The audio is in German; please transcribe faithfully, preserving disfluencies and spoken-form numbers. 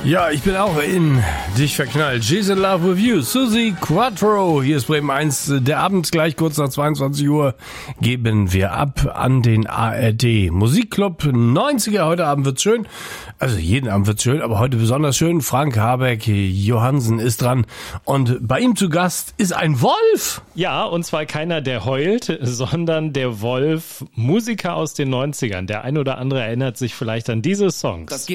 Ja, ich bin auch in dich verknallt. She's in love with you. Suzi Quattro. Hier ist Bremen eins. Der Abend gleich kurz nach zweiundzwanzig Uhr geben wir ab an den A R D Musikclub neunziger. Heute Abend wird's schön. Also jeden Abend wird's schön, aber heute besonders schön. Frank Habeck Johansen ist dran. Und bei ihm zu Gast ist ein Wolf. Ja, und zwar keiner, der heult, sondern der Wolf, Musiker aus den neunzigern. Der ein oder andere erinnert sich vielleicht an diese Songs. Das